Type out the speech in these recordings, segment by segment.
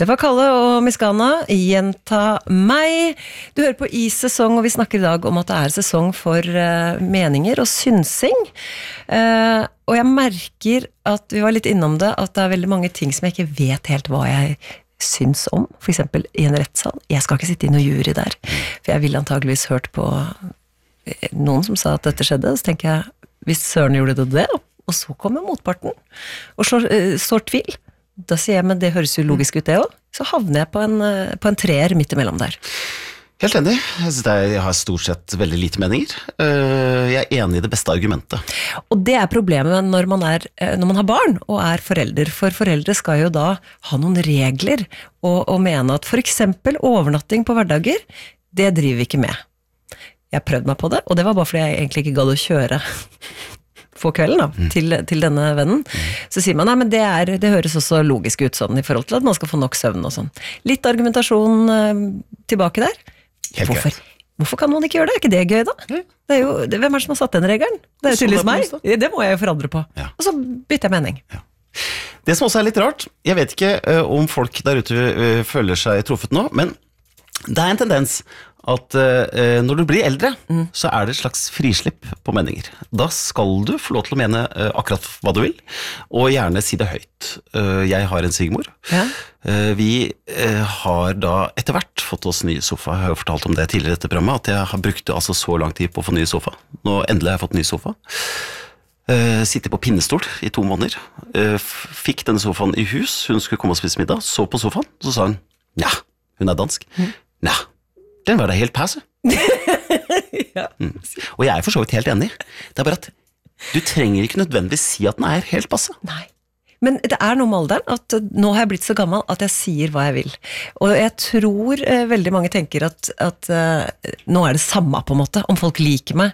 Det var Kalle og Miskana, Gjenta meg. Du hører på I sesong, og vi snakker i dag om at det er sesong for meninger og synsing. Og jeg merker at vi var litt innom det, at det er veldig mange ting som jeg ikke vet helt hva jeg syns om. For eksempel i en rettssal. Jeg skal ikke sitte i noe jury der, for jeg ville antageligvis hørt på noen som sa at dette skjedde, så tenker jeg, hvis Søren gjorde det, og så kommer motparten, og står tvil, da sier jeg, men det høres jo logisk ut det også, så havner jeg på en treer midt imellom der. Helt enig. Jeg har stort sett veldig lite meninger. Jeg er enig i det beste argumentet. Og det er problemet når man har barn og er forelder, for foreldre skal jo da ha noen regler og mene at for eksempel overnatting på hverdager, det driver vi ikke med. Jeg prøvde meg på det, og det var bare fordi jeg egentlig ikke gadd å kjøre på kvelden da, til denne vennen. Så sier man, nei, men det høres også logisk ut sånn, i forhold til at man skal få nok søvn og sånn. Litt argumentasjon tilbake der. Hvorfor kan man ikke gjøre det? Er ikke det gøy da? Det er jo, hvem er det som har satt den regelen? Det er jo tydeligvis meg. Det må jeg jo forandre på. Ja. Og så bytter jeg mening. Ja. Det som også er litt rart, jeg vet ikke om folk der ute føler seg truffet nå, men det er en tendens at når du blir eldre, så er det et slags frislipp på meninger. Da skal du få lov til å mene akkurat hva du vil, og gjerne si det høyt. Jeg har en svigermor. Ja. Vi har da etter hvert fått oss ny sofa. Jeg har jo fortalt om det tidligere i dette programmet, at jeg har brukt altså så lang tid på å få ny sofa. Nå endelig har jeg fått ny sofa. Sitter på pinnestol i 2 måneder. Fikk denne sofaen i hus, hun skulle komme og spise middag, så på sofaen, så sa hun, ja, hun er dansk. Ja, den var da helt passe. Ja. Og jeg er for så vidt helt enig. Det er bare at du trenger ikke nødvendigvis si at den er helt passe. Nei. Men det er noe med alderen, at nå har jeg blitt så gammel at jeg sier hva jeg vil. Og jeg tror veldig mange tenker at nå er det samme på en måte, om folk liker meg.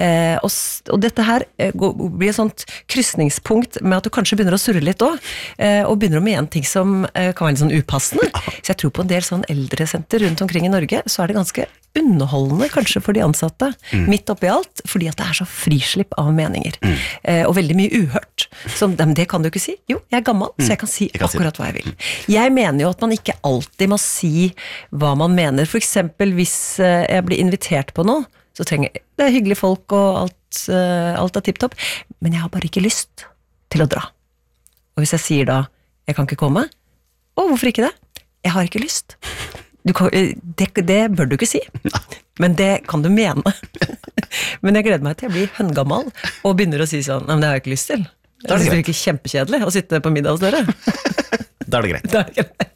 Og dette her blir et sånt kryssningspunkt med at du kanskje begynner å surre litt også, og begynner å mene ting som kan være litt sånn upassende. Så jeg tror på en del sånn eldresenter rundt omkring i Norge, så er det ganske underholdende kanskje for de ansatte, midt oppi alt, fordi at det er så frislipp av meninger. Og veldig mye uhørt. Så det kan du ikke si. Jo, jeg er gammel, så jeg kan si akkurat hva jeg vil. Jeg mener jo at man ikke alltid må si hva man mener. For eksempel hvis jeg blir invitert på noe, så trenger jeg, det er hyggelige folk og alt er tipptopp, men jeg har bare ikke lyst til å dra. Og hvis jeg sier da, jeg kan ikke komme, hvorfor ikke det? Jeg har ikke lyst. Det bør du ikke si, men det kan du mene. Men jeg gleder meg til å bli høngammal og begynner å si sånn, nei, men det har jeg ikke lyst til. Det er ikke kjempekjedelig å sitte på middag hos dere. Da er det greit.